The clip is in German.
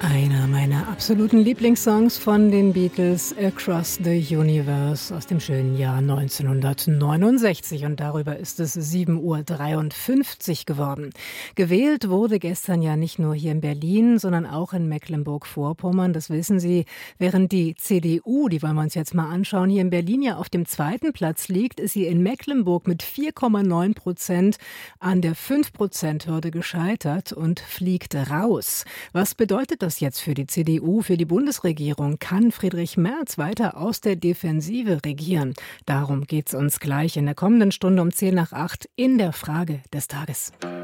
Einer meiner absoluten Lieblingssongs von den Beatles, Across the Universe, aus dem schönen Jahr 1969. Und darüber ist es 7:53 Uhr geworden. Gewählt wurde gestern ja nicht nur hier in Berlin, sondern auch in Mecklenburg-Vorpommern. Das wissen Sie, während die CDU, die wollen wir uns jetzt mal anschauen, hier in Berlin ja auf dem zweiten Platz liegt, ist sie in Mecklenburg mit 4,9% an der 5%-Hürde gescheitert und fliegt raus. Was bedeutet das jetzt für die CDU, für die Bundesregierung? Kann Friedrich Merz weiter aus der Defensive regieren? Darum geht's uns gleich in der kommenden Stunde um 7:50 in der Frage des Tages.